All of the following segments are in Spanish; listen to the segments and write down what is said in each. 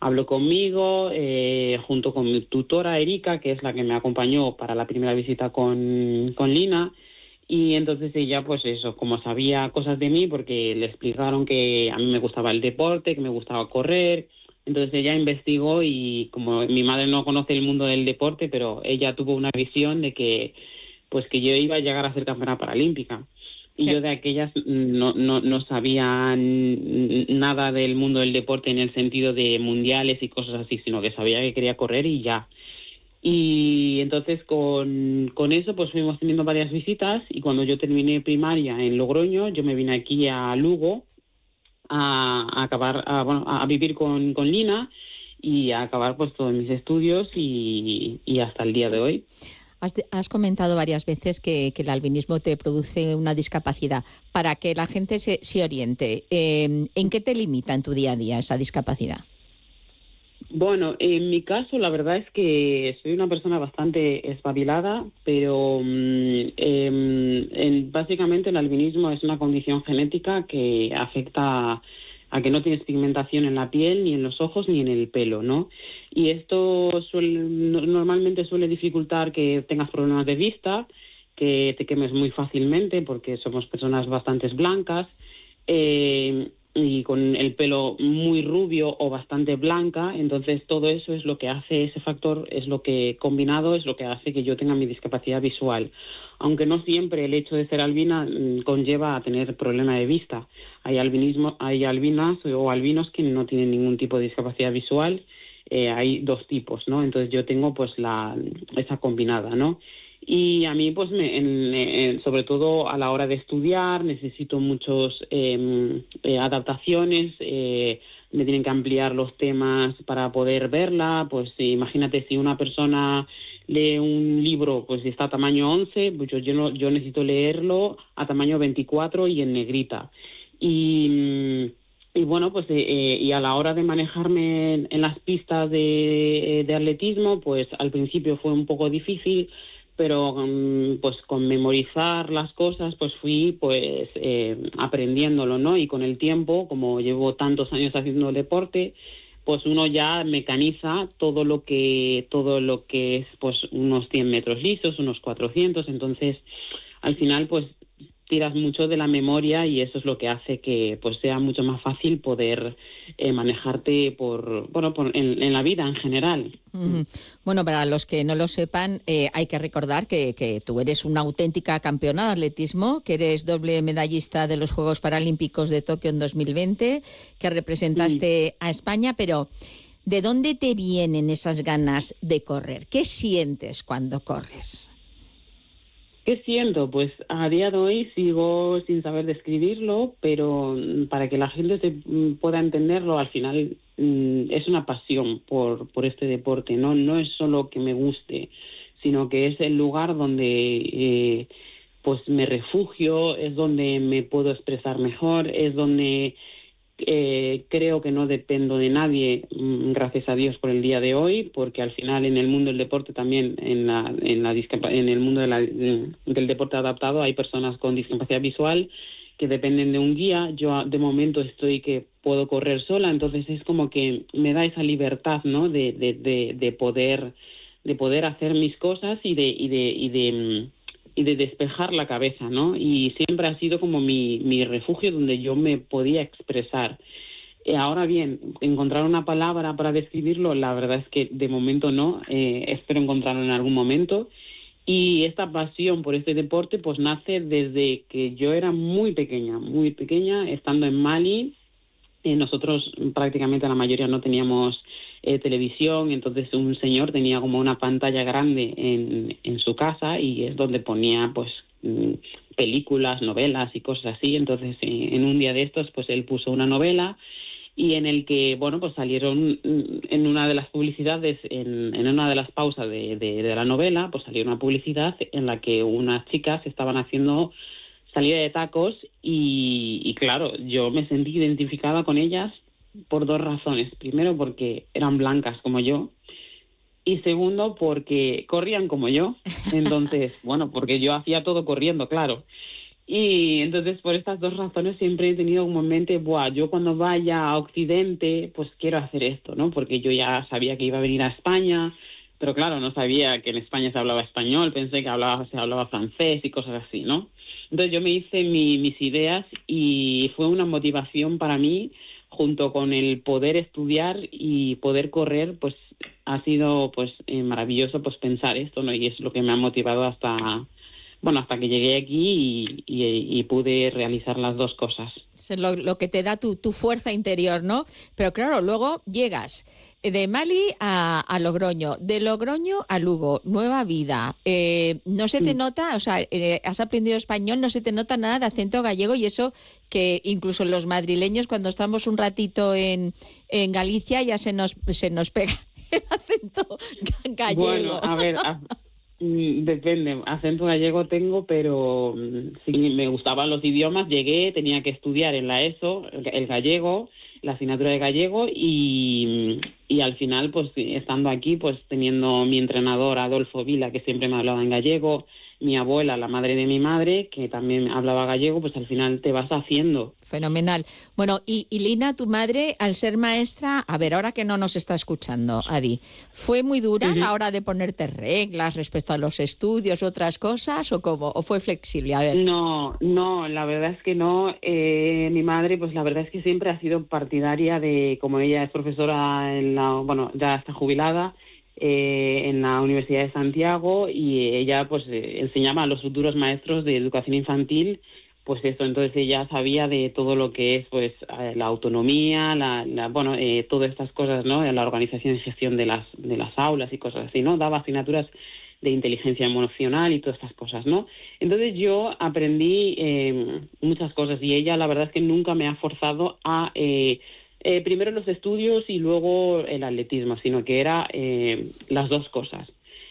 habló conmigo, junto con mi tutora Erika, que es la que me acompañó para la primera visita con Lina. Y entonces ella, pues eso, como sabía cosas de mí, porque le explicaron que a mí me gustaba el deporte, que me gustaba correr, entonces ella investigó y como mi madre no conoce el mundo del deporte, pero ella tuvo una visión de que, pues que yo iba a llegar a ser campeona paralímpica. Y Sí. yo de aquellas no sabía nada del mundo del deporte en el sentido de mundiales y cosas así, sino que sabía que quería correr y ya. Y entonces con eso pues fuimos teniendo varias visitas y cuando yo terminé primaria en Logroño, yo me vine aquí a Lugo a acabar, a vivir con Lina y a acabar pues todos mis estudios y hasta el día de hoy. Has comentado varias veces que el albinismo te produce una discapacidad. Para que la gente se oriente, ¿en qué te limita en tu día a día esa discapacidad? Bueno, en mi caso la verdad es que soy una persona bastante espabilada, pero básicamente el albinismo es una condición genética que afecta a que no tienes pigmentación en la piel, ni en los ojos, ni en el pelo, ¿no? Y esto normalmente suele dificultar que tengas problemas de vista, que te quemes muy fácilmente porque somos personas bastante blancas. Y con el pelo muy rubio o bastante blanca, entonces todo eso es lo que hace, ese factor es lo que combinado es lo que hace que yo tenga mi discapacidad visual. Aunque no siempre el hecho de ser albina conlleva a tener problema de vista. Hay albinas o albinos que no tienen ningún tipo de discapacidad visual, hay dos tipos, ¿no? Entonces yo tengo pues esa combinada, ¿no? Y a mí, pues, sobre todo a la hora de estudiar, necesito muchas adaptaciones, me tienen que ampliar los temas para poder verla. Pues imagínate, si una persona lee un libro, pues si está a tamaño 11, pues yo necesito leerlo a tamaño 24 y en negrita. Y bueno, pues y a la hora de manejarme en las pistas de atletismo, pues al principio fue un poco difícil, pero pues con memorizar las cosas pues fui pues aprendiéndolo, ¿no? Y con el tiempo, como llevo tantos años haciendo deporte, pues uno ya mecaniza todo lo que es pues unos 100 metros lisos, unos 400, entonces al final pues tiras mucho de la memoria y eso es lo que hace que pues sea mucho más fácil poder manejarte en la vida en general. Uh-huh. Bueno, para los que no lo sepan, hay que recordar que tú eres una auténtica campeona de atletismo, que eres doble medallista de los Juegos Paralímpicos de Tokio en 2020, que representaste a España, pero ¿de dónde te vienen esas ganas de correr? ¿Qué sientes cuando corres? ¿Qué siento? Pues a día de hoy sigo sin saber describirlo, pero para que la gente pueda entenderlo, al final es una pasión por este deporte, ¿no? No es solo que me guste, sino que es el lugar donde pues me refugio, es donde me puedo expresar mejor, es donde creo que no dependo de nadie, gracias a Dios por el día de hoy, porque al final en el mundo del deporte también, en el mundo del deporte adaptado, hay personas con discapacidad visual que dependen de un guía. Yo de momento estoy que puedo correr sola, entonces es como que me da esa libertad, ¿no? de poder hacer mis cosas y de despejar la cabeza, ¿no? Y siempre ha sido como mi refugio donde yo me podía expresar. Ahora bien, encontrar una palabra para describirlo, la verdad es que de momento no, espero encontrarlo en algún momento. Y esta pasión por este deporte pues nace desde que yo era muy pequeña, estando en Mali. Nosotros prácticamente la mayoría no teníamos televisión, entonces un señor tenía como una pantalla grande en su casa y es donde ponía pues películas, novelas y cosas así. Entonces en un día de estos pues él puso una novela y en el que, bueno, pues salieron en una de las publicidades, en una de las pausas de la novela, pues salió una publicidad en la que unas chicas estaban haciendo salida de tacos y claro, yo me sentí identificada con ellas por dos razones. Primero, porque eran blancas como yo y segundo, porque corrían como yo. Entonces, bueno, porque yo hacía todo corriendo, claro. Y entonces por estas dos razones siempre he tenido como en mente, yo cuando vaya a Occidente, pues quiero hacer esto, ¿no? Porque yo ya sabía que iba a venir a España, pero claro, no sabía que en España se hablaba español, pensé que se hablaba francés y cosas así, ¿no? Entonces yo me hice mis ideas y fue una motivación para mí, junto con el poder estudiar y poder correr, pues ha sido pues maravilloso pues pensar esto, ¿no? Y es lo que me ha motivado hasta que llegué aquí y pude realizar las dos cosas. Es lo que te da tu fuerza interior, ¿no? Pero claro, luego llegas de Mali a Logroño, de Logroño a Lugo, nueva vida. No se te Sí. nota, o sea, has aprendido español, no se te nota nada de acento gallego y eso que incluso los madrileños cuando estamos un ratito en Galicia ya se nos pega el acento Bueno, gallego. a ver, depende. Acento gallego tengo, pero sí me gustaban los idiomas. Llegué, tenía que estudiar en la ESO el gallego, la asignatura de gallego y al final, pues estando aquí, pues teniendo mi entrenador Adolfo Vila, que siempre me hablaba en gallego, mi abuela, la madre de mi madre, que también hablaba gallego, pues al final te vas haciendo. Fenomenal. Bueno, y Lina, tu madre, al ser maestra, a ver, ahora que no nos está escuchando, Adi, ¿fue muy dura a la hora de ponerte reglas respecto a los estudios u otras cosas o cómo? ¿O fue flexible? A ver. No, no, la verdad es que no. Mi madre, pues la verdad es que siempre ha sido partidaria de, como ella es profesora ya está jubilada en la Universidad de Santiago y ella pues enseñaba a los futuros maestros de educación infantil, pues eso, entonces ella sabía de todo lo que es pues la autonomía, todas estas cosas, ¿no? La organización y gestión de las aulas y cosas así, ¿no? Daba asignaturas de inteligencia emocional y todas estas cosas, ¿no? Entonces yo aprendí muchas cosas y ella la verdad es que nunca me ha forzado a primero los estudios y luego el atletismo, sino que era las dos cosas.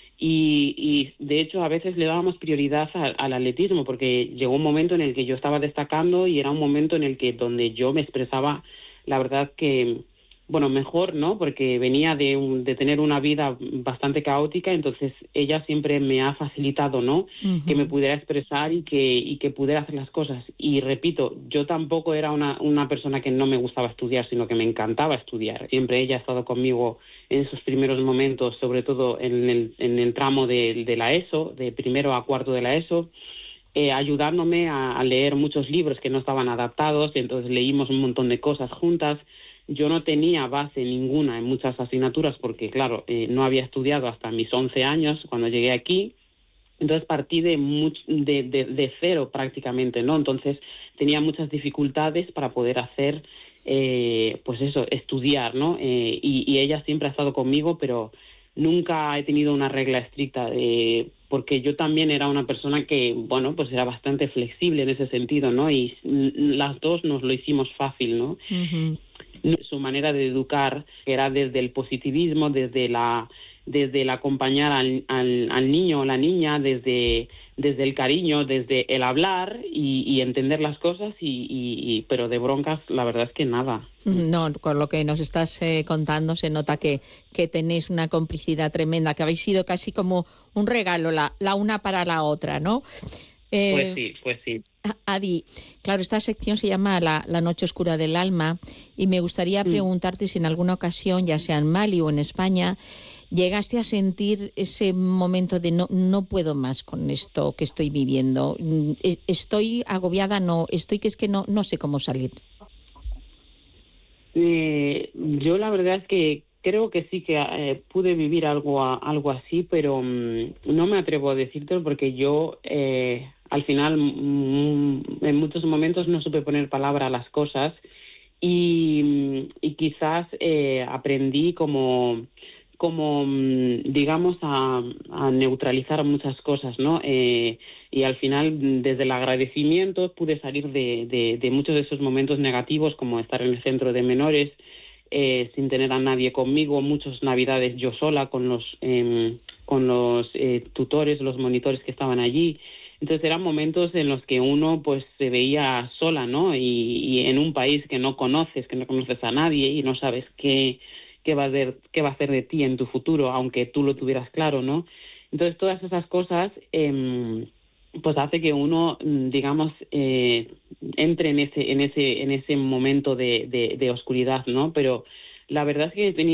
Y de hecho a veces le dábamos prioridad al atletismo porque llegó un momento en el que yo estaba destacando y era un momento en el que donde yo me expresaba, la verdad que mejor, ¿no? Porque venía de tener una vida bastante caótica, entonces ella siempre me ha facilitado, ¿no? Que me Ujú. pudiera expresar y que pudiera hacer las cosas. Y repito, yo tampoco era una persona que no me gustaba estudiar, sino que me encantaba estudiar. Siempre ella ha estado conmigo en esos primeros momentos, sobre todo en el tramo de la ESO, de primero a cuarto de la ESO, ayudándome a leer muchos libros que no estaban adaptados, y entonces leímos un montón de cosas juntas. Yo no tenía base ninguna en muchas asignaturas porque, claro, no había estudiado hasta mis 11 años cuando llegué aquí. Entonces partí de cero prácticamente, ¿no? Entonces tenía muchas dificultades para poder hacer, pues eso, estudiar, ¿no? Y ella siempre ha estado conmigo, pero nunca he tenido una regla estricta, porque yo también era una persona que, bueno, pues era bastante flexible en ese sentido, ¿no? Y las dos nos lo hicimos fácil, ¿no? Ujú. Su manera de educar era desde el positivismo, desde el acompañar al niño o la niña, desde el cariño, desde el hablar y entender las cosas, pero de broncas la verdad es que nada. No, con lo que nos estás contando se nota que tenéis una complicidad tremenda, que habéis sido casi como un regalo la una para la otra, ¿no? Pues Eh, sí, pues sí. Adi, claro, esta sección se llama la Noche Oscura del Alma y me gustaría Mm. preguntarte si en alguna ocasión, ya sea en Mali o en España, llegaste a sentir ese momento de no puedo más con esto que estoy viviendo. Estoy agobiada, no, estoy que es que no sé cómo salir. Yo la verdad es que creo que sí que pude vivir algo así, pero no me atrevo a decírtelo porque yo al final en muchos momentos no supe poner palabra a las cosas y quizás aprendí como digamos, a neutralizar muchas cosas, ¿no? Y al final, desde el agradecimiento, pude salir de muchos de esos momentos negativos, como estar en el centro de menores, sin tener a nadie conmigo, muchas navidades yo sola con los tutores, los monitores que estaban allí. Entonces eran momentos en los que uno pues se veía sola, ¿no? Y en un país que no conoces a nadie y no sabes qué va a hacer de ti en tu futuro, aunque tú lo tuvieras claro, ¿no? Entonces todas esas cosas pues hace que uno, digamos, entre en ese momento de oscuridad, ¿no? Pero la verdad es que he tenido